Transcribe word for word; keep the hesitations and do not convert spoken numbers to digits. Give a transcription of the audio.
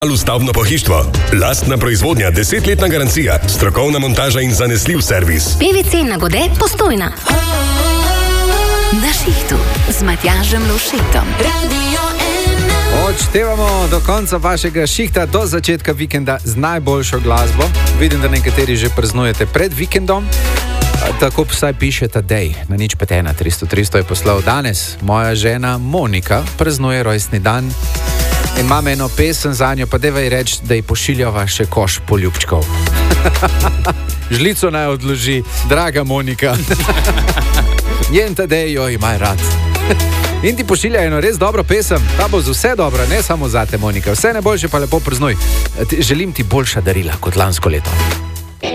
Stavbno pohištvo, lastna proizvodnja, desetletna garancija, strokovna montaža in zanesljiv servis. P V C Nagode, Postojna. Na šihtu z Matjažem Lovšetom. Radio ena. Odštevamo do konca vašega šihta, do začetka vikenda z najboljšo glasbo. Vidim, da nekateri že praznujete pred vikendom. Tako vsaj piše Tadej, na nič pet ena tristo tristo je poslal. Danes moja žena Monika praznuje rojstni dan in imam eno pesem za njo, pa devaj reči, da ji pošiljava še koš poljubčkov. Žlico naj odloži, draga Monika. Njen Tadej jo ima rad. In ti pošilja eno res dobro pesem, ta bo z vse dobro, ne samo zate, Monika. Vse najboljše, pa lepo praznuj. Želim ti boljša darila kot lansko leto.